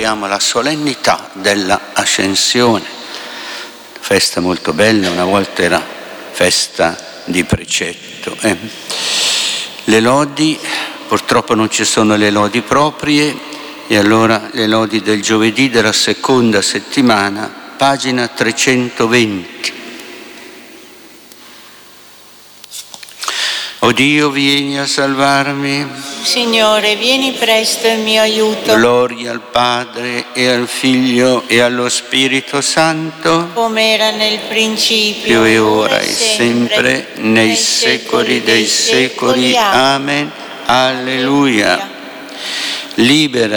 commemoriamo la solennità della Ascensione. Festa molto bella, una volta era festa di precetto. Le lodi, purtroppo non ci sono le lodi proprie, e allora le lodi del giovedì della seconda settimana, pagina 320. O Dio, vieni a salvarmi. Signore, vieni presto in mio aiuto. Gloria al Padre e al Figlio e allo Spirito Santo, come era nel principio, e ora e sempre, nei secoli dei secoli. Amen. Alleluia. Libera